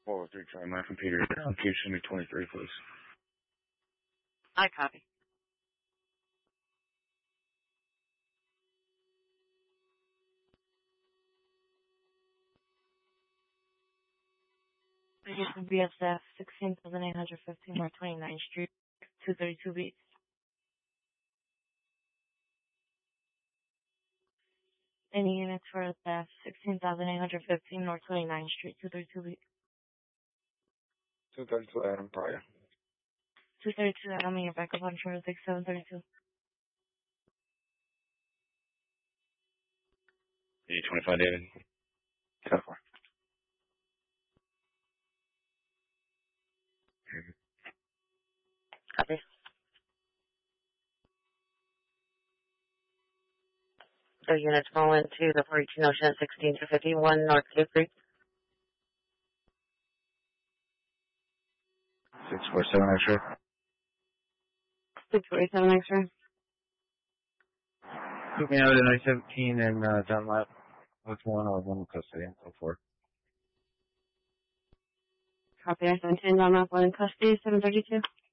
403, try my computer. Location 23, please. I copy. Houston BSF 16,815 North 29th Street, 232B. Any units for theft 16,815 North 29th Street, 232B. 232 Adam Pryor. 232, I'm in your backup on Charles 732. 825 David. 10-4. Copy. The units fall into the 42 Ocean 16 to 51 North Cape Creek. 647 X-ray. 647 X-ray. Took me out at I-17 and Dunlap with one or one custody and so forth. Copy. I-17 on that one in custody, 732.